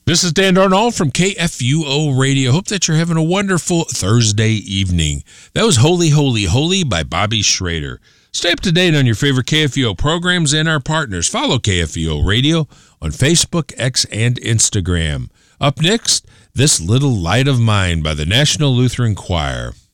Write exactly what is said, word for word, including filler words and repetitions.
This is Dan Darnall from K F U O Radio. Hope that you're having a wonderful Thursday evening. That was Holy, Holy, Holy by Bobby Schrader. Stay up to date on your favorite K F U O programs and our partners. Follow K F U O Radio on Facebook, X, and Instagram. Up next, This Little Light of Mine by the National Lutheran Choir.